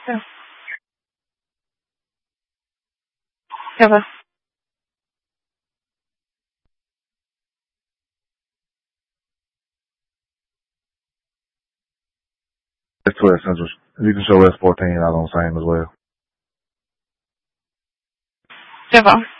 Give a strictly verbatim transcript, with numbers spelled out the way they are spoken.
Hello. It's twelve Central. You can show S fourteen out on same as well. Hello.